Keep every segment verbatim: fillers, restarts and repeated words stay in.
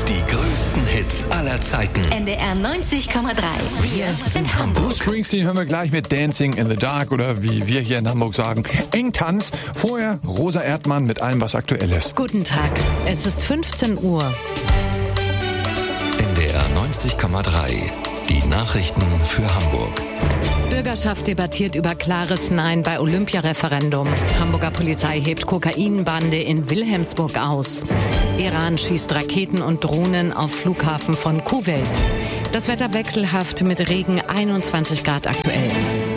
Die größten Hits aller Zeiten. N D R neunzig Komma drei. Wir sind Hamburg. Bruce Springsteen hören wir gleich mit Dancing in the Dark oder wie wir hier in Hamburg sagen, Engtanz. Vorher Rosa Erdmann mit allem, was aktuell ist. Guten Tag, es ist fünfzehn Uhr. N D R neunzig Komma drei. Die Nachrichten für Hamburg. Bürgerschaft debattiert über klares Nein bei Olympia-Referendum. Hamburger Polizei hebt Kokainbande in Wilhelmsburg aus. Iran schießt Raketen und Drohnen auf Flughafen von Kuwait. Das Wetter wechselhaft mit Regen, einundzwanzig Grad aktuell.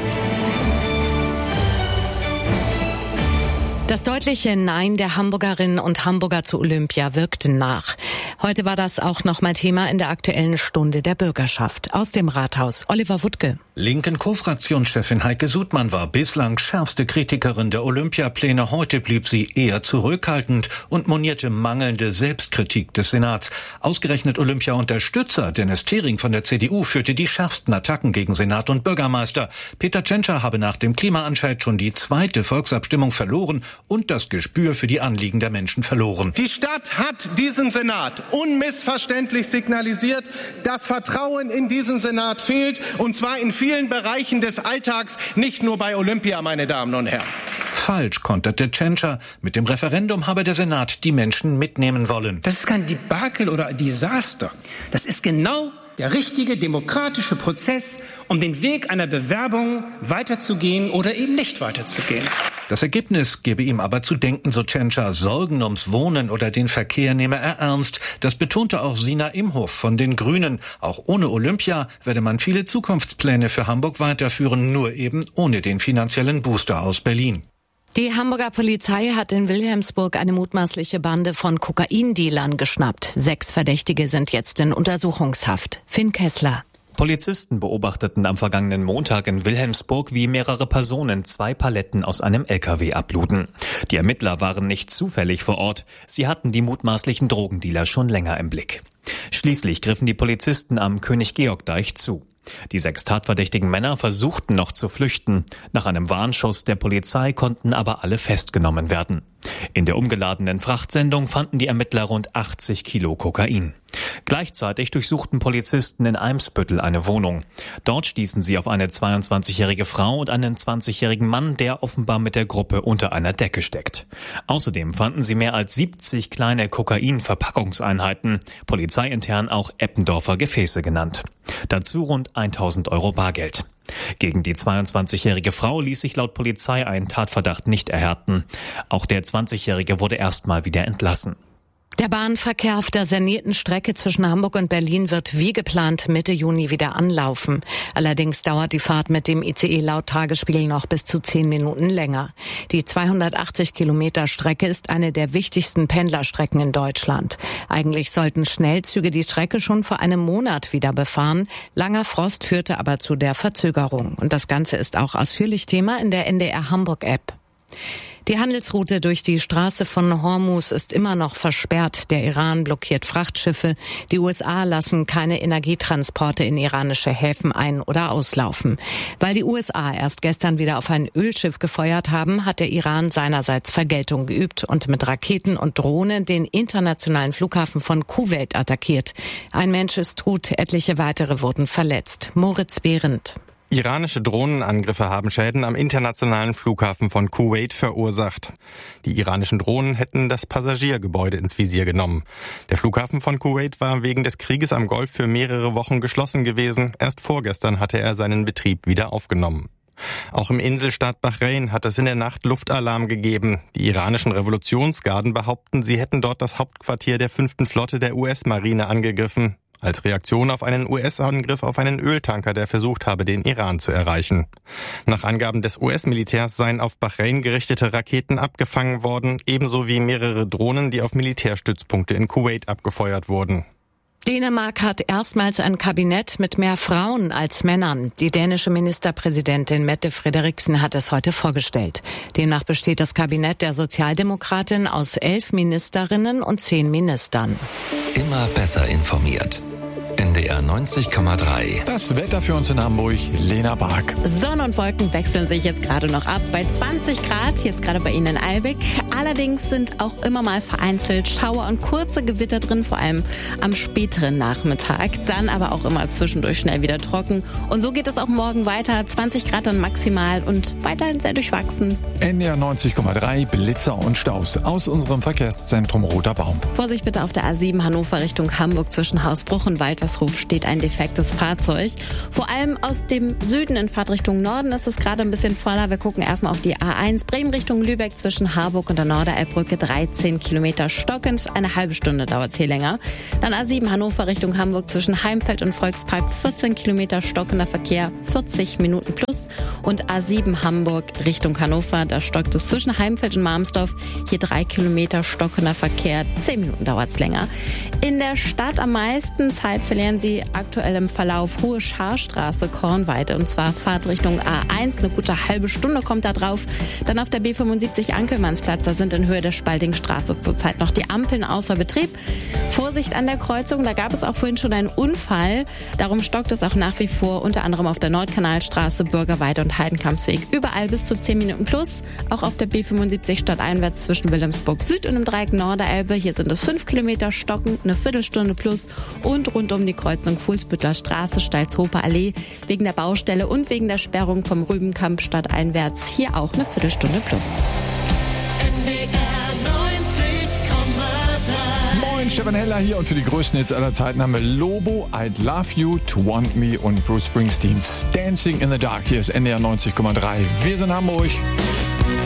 Das deutliche Nein der Hamburgerinnen und Hamburger zu Olympia wirkt nach. Heute war das auch nochmal Thema in der Aktuellen Stunde der Bürgerschaft. Aus dem Rathaus, Oliver Wuttke. Linken Co-Fraktionschefin Heike Sudmann war bislang schärfste Kritikerin der Olympiapläne. Heute blieb sie eher zurückhaltend und monierte mangelnde Selbstkritik des Senats. Ausgerechnet Olympia-Unterstützer Dennis Thering von der C D U führte die schärfsten Attacken gegen Senat und Bürgermeister. Peter Tschentscher habe nach dem Klimaentscheid schon die zweite Volksabstimmung verloren und das Gespür für die Anliegen der Menschen verloren. Die Stadt hat diesem Senat unmissverständlich signalisiert, dass Vertrauen in diesen Senat fehlt, und zwar in vielen Bereichen des Alltags, nicht nur bei Olympia, meine Damen und Herren. Falsch, konterte Tschentscher. Mit dem Referendum habe der Senat die Menschen mitnehmen wollen. Das ist kein Debakel oder Desaster. Das ist genau der richtige demokratische Prozess, um den Weg einer Bewerbung weiterzugehen oder eben nicht weiterzugehen. Das Ergebnis gebe ihm aber zu denken, so Tschentscher. Sorgen ums Wohnen oder den Verkehr nehme er ernst. Das betonte auch Sina Imhof von den Grünen. Auch ohne Olympia werde man viele Zukunftspläne für Hamburg weiterführen, nur eben ohne den finanziellen Booster aus Berlin. Die Hamburger Polizei hat in Wilhelmsburg eine mutmaßliche Bande von Kokaindealern geschnappt. Sechs Verdächtige sind jetzt in Untersuchungshaft. Finn Kessler. Polizisten beobachteten am vergangenen Montag in Wilhelmsburg, wie mehrere Personen zwei Paletten aus einem L K W abluden. Die Ermittler waren nicht zufällig vor Ort. Sie hatten die mutmaßlichen Drogendealer schon länger im Blick. Schließlich griffen die Polizisten am König-Georg-Deich zu. Die sechs tatverdächtigen Männer versuchten noch zu flüchten. Nach einem Warnschuss der Polizei konnten aber alle festgenommen werden. In der umgeladenen Frachtsendung fanden die Ermittler rund achtzig Kilo Kokain. Gleichzeitig durchsuchten Polizisten in Eimsbüttel eine Wohnung. Dort stießen sie auf eine zweiundzwanzigjährige Frau und einen zwanzigjährigen Mann, der offenbar mit der Gruppe unter einer Decke steckt. Außerdem fanden sie mehr als siebzig kleine Kokain-Verpackungseinheiten, polizeiintern auch Eppendorfer Gefäße genannt. Dazu rund tausend Euro Bargeld. Gegen die zweiundzwanzigjährige Frau ließ sich laut Polizei ein Tatverdacht nicht erhärten. Auch der zwanzigjährige wurde erstmal wieder entlassen. Der Bahnverkehr auf der sanierten Strecke zwischen Hamburg und Berlin wird wie geplant Mitte Juni wieder anlaufen. Allerdings dauert die Fahrt mit dem I C E laut Tagesspiegel noch bis zu zehn Minuten länger. Die zweihundertachtzig Kilometer Strecke ist eine der wichtigsten Pendlerstrecken in Deutschland. Eigentlich sollten Schnellzüge die Strecke schon vor einem Monat wieder befahren. Langer Frost führte aber zu der Verzögerung. Und das Ganze ist auch ausführlich Thema in der N D R Hamburg-App. Die Handelsroute durch die Straße von Hormuz ist immer noch versperrt. Der Iran blockiert Frachtschiffe. Die U S A lassen keine Energietransporte in iranische Häfen ein- oder auslaufen. Weil die U S A erst gestern wieder auf ein Ölschiff gefeuert haben, hat der Iran seinerseits Vergeltung geübt und mit Raketen und Drohnen den internationalen Flughafen von Kuwait attackiert. Ein Mensch ist tot, etliche weitere wurden verletzt. Moritz Behrendt. Iranische Drohnenangriffe haben Schäden am internationalen Flughafen von Kuwait verursacht. Die iranischen Drohnen hätten das Passagiergebäude ins Visier genommen. Der Flughafen von Kuwait war wegen des Krieges am Golf für mehrere Wochen geschlossen gewesen. Erst vorgestern hatte er seinen Betrieb wieder aufgenommen. Auch im Inselstaat Bahrain hat es in der Nacht Luftalarm gegeben. Die iranischen Revolutionsgarden behaupten, sie hätten dort das Hauptquartier der fünften Flotte der U S-Marine angegriffen. Als Reaktion auf einen U S-Angriff auf einen Öltanker, der versucht habe, den Iran zu erreichen. Nach Angaben des U S-Militärs seien auf Bahrain gerichtete Raketen abgefangen worden, ebenso wie mehrere Drohnen, die auf Militärstützpunkte in Kuwait abgefeuert wurden. Dänemark hat erstmals ein Kabinett mit mehr Frauen als Männern. Die dänische Ministerpräsidentin Mette Frederiksen hat es heute vorgestellt. Demnach besteht das Kabinett der Sozialdemokratin aus elf Ministerinnen und zehn Ministern. Immer besser informiert. N D R neunzig Komma drei. Das Wetter für uns in Hamburg, Lena Bark. Sonne und Wolken wechseln sich jetzt gerade noch ab bei zwanzig Grad, jetzt gerade bei Ihnen in Eilbek. Allerdings sind auch immer mal vereinzelt Schauer und kurze Gewitter drin, vor allem am späteren Nachmittag. Dann aber auch immer zwischendurch schnell wieder trocken. Und so geht es auch morgen weiter. zwanzig Grad dann maximal und weiterhin sehr durchwachsen. N D R neunzig Komma drei, Blitzer und Staus aus unserem Verkehrszentrum Roter Baum. Vorsicht bitte auf der A sieben Hannover Richtung Hamburg zwischen Hausbruch und Waltershof steht ein defektes Fahrzeug. Vor allem aus dem Süden in Fahrtrichtung Norden ist es gerade ein bisschen voller. Wir gucken erstmal auf die A eins Bremen Richtung Lübeck zwischen Harburg und der Norderelbbrücke dreizehn Kilometer stockend. Eine halbe Stunde dauert es hier länger. Dann A sieben Hannover Richtung Hamburg zwischen Heimfeld und Volkspark vierzehn Kilometer stockender Verkehr, vierzig Minuten plus. Und A sieben Hamburg Richtung Hannover, da stockt es zwischen Heimfeld und Marmsdorf. Hier drei Kilometer stockender Verkehr, zehn Minuten dauert es länger. In der Stadt am meisten Zeit verlieren Sie aktuell im Verlauf Hohe Scharstraße, Kornweide, und zwar Fahrtrichtung A eins. Eine gute halbe Stunde kommt da drauf. Dann auf der B fünfundsiebzig Ankelmannsplatz, da sind in Höhe der Spaldingstraße zurzeit noch die Ampeln außer Betrieb. Vorsicht an der Kreuzung, da gab es auch vorhin schon einen Unfall. Darum stockt es auch nach wie vor, unter anderem auf der Nordkanalstraße, Bürgerweide und Heidenkampsweg. Überall bis zu zehn Minuten plus. Auch auf der B fünfundsiebzig stadteinwärts zwischen Wilhelmsburg Süd und im Dreieck Norderelbe. Hier sind es fünf Kilometer stockend, eine Viertelstunde plus. Und rund um die Kreuzung Fuhlsbüttler Straße, Stalzhofer Allee, wegen der Baustelle und wegen der Sperrung vom Rübenkamp stadteinwärts hier auch eine Viertelstunde plus. Moin, Stefan Heller hier und für die größten Hits aller Zeiten haben wir Lobo, I'd Love You, To Want Me und Bruce Springsteens Dancing in the Dark. Hier ist N D R neunzig Komma drei. Wir sind Hamburg.